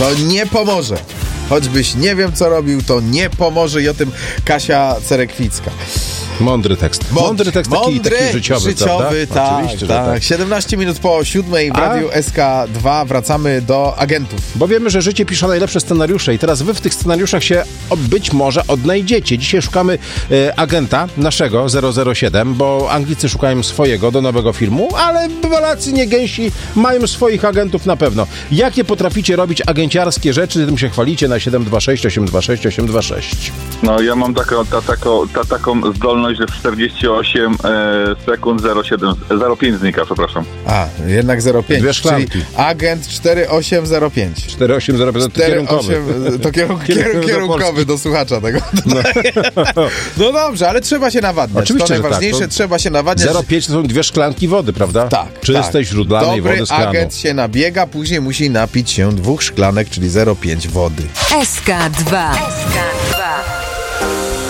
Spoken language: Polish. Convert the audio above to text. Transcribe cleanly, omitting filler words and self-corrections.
To nie pomoże. Choćbyś nie wiem, co robił, to nie pomoże i o tym Kasia Cerekwicka. Mądry tekst. Mądry tekst, taki życiowy, prawda? Oczywiście, tak. że tak. 17 minut po 7:00 w Radiu SK2 wracamy do agentów. Bo wiemy, że życie pisze najlepsze scenariusze i teraz wy w tych scenariuszach się być może odnajdziecie. Dzisiaj szukamy agenta naszego 007, bo Anglicy szukają swojego do nowego filmu, ale Polacy nie gęsi mają swoich agentów na pewno. Jakie potraficie robić agenciarskie rzeczy, tym się chwalicie na 726 826 826. No ja mam taką zdolność, że w 48 sekund 0,5 znika, przepraszam. A, jednak 0,5. Dwie szklanki. Czyli agent 4805. 4805 to kierunkowy. To kierunkowy do słuchacza tego. No dobrze, ale trzeba się nawadniać. Oczywiście, to najważniejsze, tak. trzeba się nawadniać. 0,5 to są 2 szklanki wody, prawda? Tak. Czystej, źródlanej wody z kranu. Dobry agent się nabiega, później musi napić się 2 szklanek, czyli 0,5 wody. SK2.